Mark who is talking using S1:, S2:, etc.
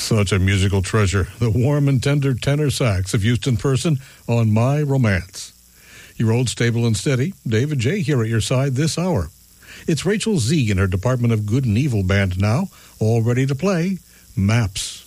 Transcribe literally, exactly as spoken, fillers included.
S1: Such a musical treasure, the warm and tender tenor sax of Houston Person on My Romance. Your old stable and steady, David J. here at your side this hour. It's Rachel Z. and her Department of Good and Evil band now, all ready to play Maps.